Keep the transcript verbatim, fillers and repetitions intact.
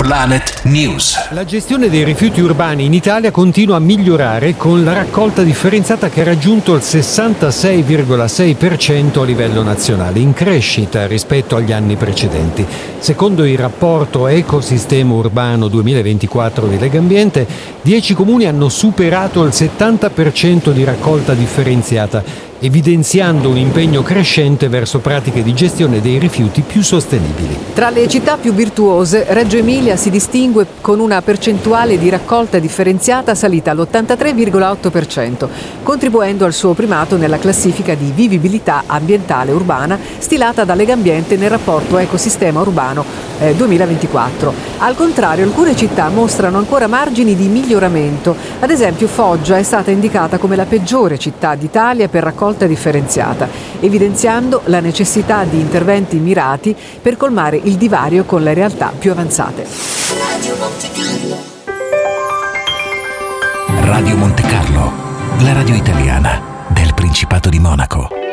Planet News. La gestione dei rifiuti urbani in Italia continua a migliorare con la raccolta differenziata che ha raggiunto il sessantasei virgola sei per cento a livello nazionale, in crescita rispetto agli anni precedenti. Secondo il rapporto Ecosistema Urbano duemilaventiquattro di Legambiente, dieci comuni hanno superato il settanta per cento di raccolta differenziata, evidenziando un impegno crescente verso pratiche di gestione dei rifiuti più sostenibili. Tra le città più virtuose, Reggio Emilia si distingue con una percentuale di raccolta differenziata salita all'ottantatré virgola otto per cento, contribuendo al suo primato nella classifica di vivibilità ambientale urbana stilata da Legambiente nel rapporto Ecosistema Urbano eh, duemilaventiquattro. Al contrario, alcune città mostrano ancora margini di miglioramento. Ad esempio, Foggia è stata indicata come la peggiore città d'Italia per raccolta differenziata, evidenziando la necessità di interventi mirati per colmare il divario con le realtà più avanzate. Radio Monte Carlo. Radio Monte Carlo, la radio italiana del Principato di Monaco.